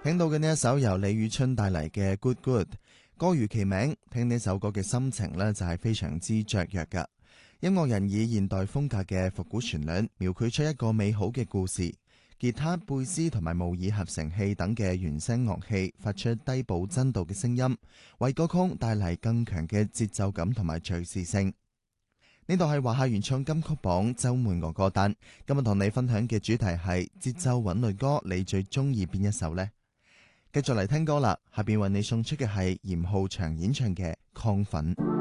聽到嘅呢一首由李宇春帶嚟嘅 Good Good， 歌如其名，聽呢首歌嘅心情呢就係非常之雀躍㗎。音樂人以現代風格嘅復古旋律，描繪出一個美好嘅故事。吉他、貝斯同埋模擬合成器等嘅原聲樂器發出低補真度嘅聲音，為歌曲帶嚟更強嘅節奏感同埋敘事性。呢度係華夏原創金曲榜周末我歌單，今日同你分享嘅主題係節奏韻律歌，你最中意邊一首呢？繼續嚟聽歌啦，下邊為你送出嘅係嚴浩翔演唱嘅《亢奮》。